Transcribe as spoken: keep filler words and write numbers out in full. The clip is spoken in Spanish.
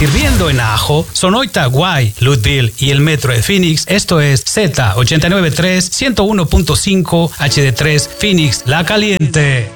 sirviendo en Ajo, Sonoita, Guay, Louisville y el Metro de Phoenix. Esto es Z ochenta y nueve punto tres, ciento uno punto cinco H D tres, Phoenix, La Caliente.